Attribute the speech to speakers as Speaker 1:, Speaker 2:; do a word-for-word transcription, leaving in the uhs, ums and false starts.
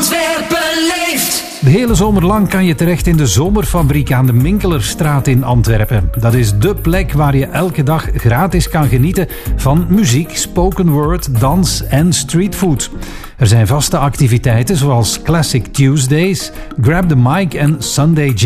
Speaker 1: Antwerpen leeft.
Speaker 2: De hele zomer lang kan je terecht in de Zomerfabriek aan de Minkelerstraat in Antwerpen. Dat is dé plek waar je elke dag gratis kan genieten van muziek, spoken word, dans en streetfood. Er zijn vaste activiteiten zoals Classic Tuesdays, Grab the Mic en Sunday Jam.